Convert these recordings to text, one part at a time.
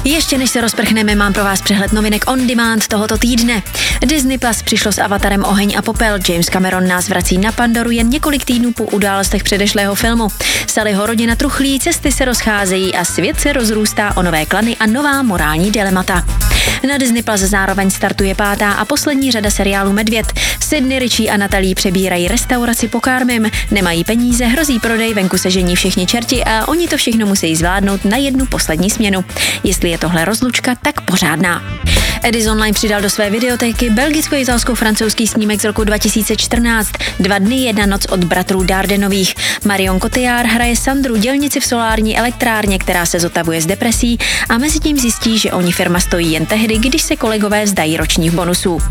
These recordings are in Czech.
Ještě než se rozprchneme, mám pro vás přehled novinek on demand tohoto týdne. Disney Plus přišlo s Avatarem Oheň a popel. James Cameron nás vrací na Pandoru jen několik týdnů po událostech předešlého filmu. Sullyho rodina truchlí, cesty se rozcházejí a svět se rozrůstá o nové klany a nová morální dilemata. Na Disney Plus zároveň startuje 5. a poslední řada seriálu Medvěd. Sydney, Richie a Natalie přebírají restauraci po Carmim, nemají peníze, hrozí prodej, venku se žení všichni čerti a oni to všechno musí zvládnout na jednu poslední směnu. Jestli je tohle rozlučka, tak pořádná. Edison Online přidal do své videotéky belgicko-italsko-francouzský snímek z roku 2014. 2 dny, 1 noc od bratrů Dardenových. Marion Cotillard hraje Sandru, dělnici v solární elektrárně, která se zotavuje z depresí a mezitím zjistí, že oni firma stojí jen tehdy, když se kolegové vzdají ročních bonusů.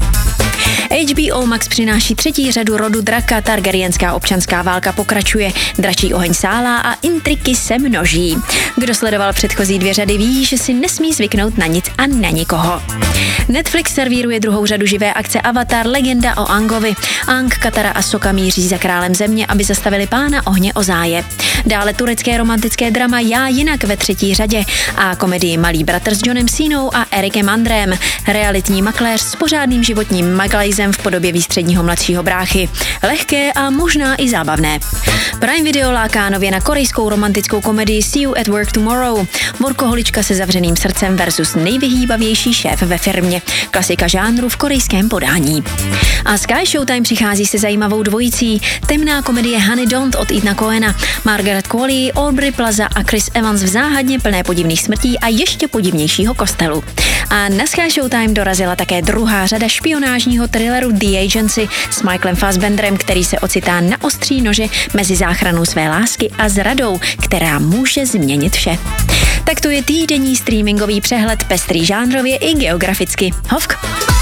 HBO Max přináší 3. řadu rodu draka, Targaryenská občanská válka pokračuje, dračí oheň sálá a intriky se množí. Kdo sledoval předchozí 2 řady, ví, že si nesmí zvyknout na nic a na nikoho. Netflix servíruje 2. řadu živé akce Avatar, legenda o Angovi. Ang, Katara a Sokka míří za králem země, aby zastavili pána ohně Ozáje. Dále turecké romantické drama Já jinak ve 3. řadě a komedii Malý bratr s Johnem Cenou a Erikem Andrem. Realitní makléř s pořádným životním maglajzem v podobě výstředního mladšího bráchy. Lehké a možná i zábavné. Prime Video láká nově na korejskou romantickou komedii See You at Work Tomorrow. Workoholička se zavřeným srdcem versus nejvyhýbavější šéf ve firmě. Klasika žánru v korejském podání. A Sky Showtime přichází se zajímavou dvojicí. Temná komedie Honey Don't od Ethana Coena. Margaret Qualley, Aubrey Plaza a Chris Evans v záhadně plné podivných smrtí a ještě podivnějšího kostelu. A na Sky Showtime dorazila také 2. řada špionážního thrilleru The Agency s Michaelem Fassbenderem, který se ocitá na ostří nože mezi záchranou své lásky a zradou, která může změnit vše. Tak to je týdenní streamingový přehled, pestrý žánrově i geograficky. Hovk!